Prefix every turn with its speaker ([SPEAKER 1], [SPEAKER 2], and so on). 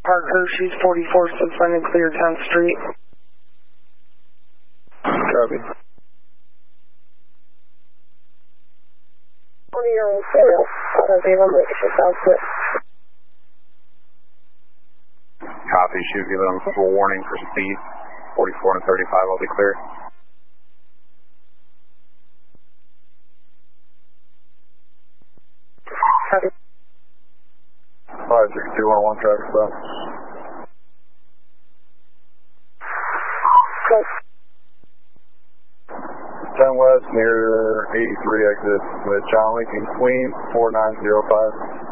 [SPEAKER 1] Park Hershey's 44 suspended clear 10th Street.
[SPEAKER 2] Copy.
[SPEAKER 3] 20-year-old female.
[SPEAKER 2] Copy, shoot, give them a full warning for speed. 44 and 35, I'll be clear.
[SPEAKER 3] Copy.
[SPEAKER 2] 56211 traffic stop.
[SPEAKER 3] Close.
[SPEAKER 2] 10 West near 83 exit with John Lincoln Queen 4905.